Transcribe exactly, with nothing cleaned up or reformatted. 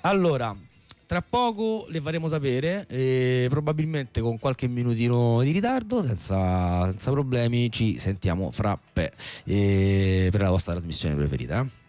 Allora, tra poco le faremo sapere, eh, probabilmente con qualche minutino di ritardo, senza, senza problemi. Ci sentiamo fra pe, eh, per la vostra trasmissione preferita.